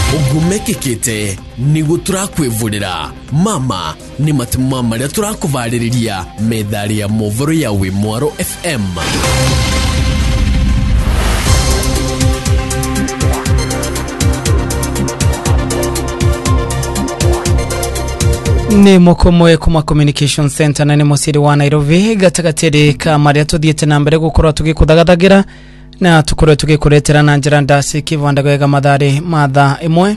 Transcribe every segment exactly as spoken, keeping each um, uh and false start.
ugumekekete nigo turakwivurira mama ni matuma maria turakuvaririria medali ya movoro yawe Mwaro F M. Ni mukomoe kuma Communication Center na ni musiri wa Nairobi gatagatere ka maria tuthiete na mbere gukora tugikudagadagira na tukore tugikuretera na njira ndasi kivandagwega madhari madha imwe.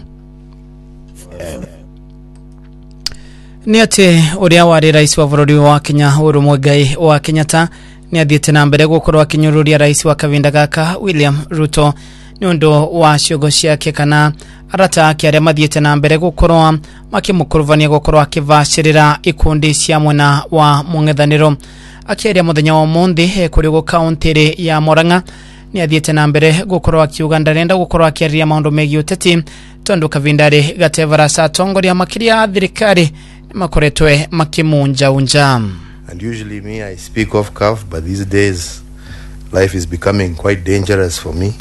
Ni ati uria wari rais wa bururi wa Kenya Uhuru Muigai wa Kenyatta ni athiete na mbere gukora kinyururia rais wa kavinda gaka William Ruto ni undo wa ciogo ciake kana arata ake aria mathiete na mbere gukorwa makimukuruvania gukorwa akivacirira ikundi cia mwena wa mung'ethaniro. Akiaria muthenya wa mundi kuri go county ya Murang'a ni athiete na mbere gukorwa akiuga ndarenda gukorwa akiaria maundu megi uteti tondu kavindari gatevara sa tongoria makiria thirikari makoretwe makimunja unja. And usually me I speak off cuff, but these days life is becoming quite dangerous for me.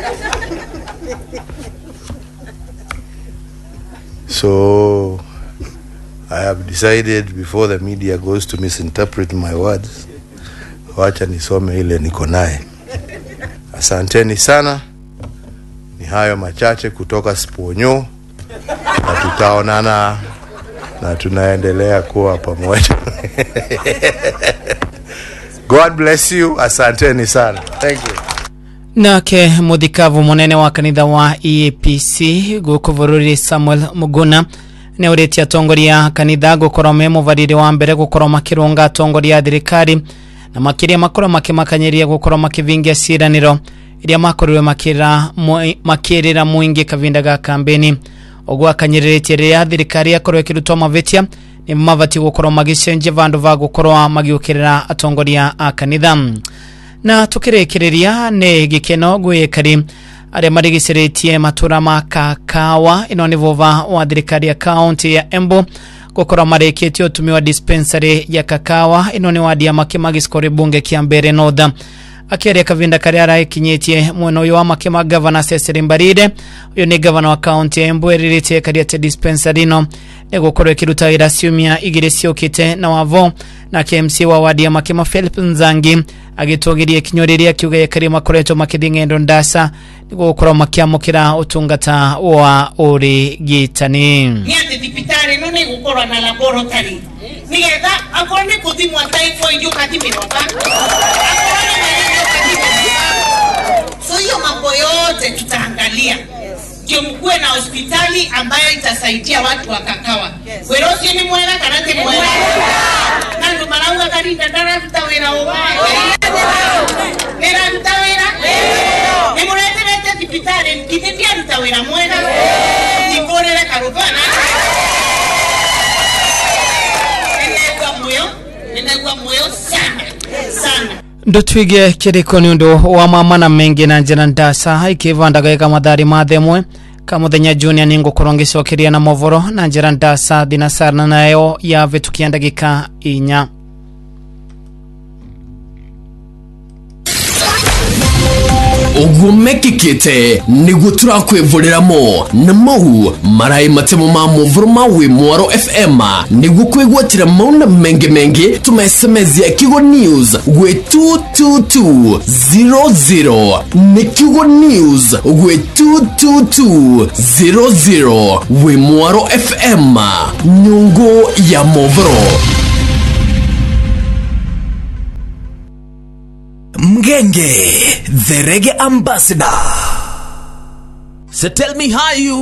So I have decided before the media goes to misinterpret my words, wacha nisome ile niko naye. Asanteni sana. Ni hayo machache kutoka Sponyo, na tutaonana na tunaendelea kuwa pamoja. God bless you. Asanteni sana. Thank you. Nake mudikavu munene wa kanitha wa E A P C gukuvururi Samuel Muguna ne ureti atongoria kanitha gukora memo varire wa mbere gukora makirunga atongoria thirikari na makiria makora makimakanyiria gukora makivingia ciraniro iria makorirwe makira makirira muingi kavinda ga kambeni ogwa akanyiriretie ria thirikari akorwe kirutwa mavetia ni mavati gukora magicenje vandu va gukora magiukirira atongoria a kanitha. Na tukirekereria ne gikeno gwekari aria marigiceretie matura ma Kakawa ino ni vova wa thirikari ya county ya Embu gukora mareketio tumiwa dispensary ya Kakawa ino ni wadi ya Makema giskore bunge kiambere North. Akiaria kavinda kariara ikinyetie mweno uyo wa Makema governor Cecily Mbarire uyo ni governor wa county ya Embu eririte kariate dispensary no ne gukora kiruta ira ciumia igire ciokite na wavo na K M C wa wadi ya Makema Philip Nzangi agitogirie kinyoreria kiuga ya karima koreto makidingendo ndasa gukora makiamukira utungata wa urigitani. Ni ati dipitari none gukora na laboratory nigetha akorne kuthimwa typhoid yukathimirwa. So hiyo mambo yote tutaangalia ndio mkuwe na hospitali ambayo itasaidia watu wa Kakawa. Werosi ni mwela karate mwela nandu marauga karinda ndara tutawera obaye era tutawera ni murete bete dipitari kititia tutawera mwela nikorera karubana enegwa moyo enegwa moyo sana sana. Ndotwige kiriko ni undu wa mama na mengi na njira ndasa haikivandageka madhari mathemwe kamuthenya junior ningo kurongicokeria na movoro na njira ndasa dinasarna nayo ya vetukia ndagika inya. ugumekekete nigo turakwivurira-mo na mau marai matemo ma movoro mawe Mwaro F M nigo kwigwatira mauna menge menge tuma S M S ya Kigo News gwe two two two zero zero ni Kigo News gwe two two two zero zero we Mwaro F M nyungo ya movoro. Mgenge, the reggae ambassador. So tell me how you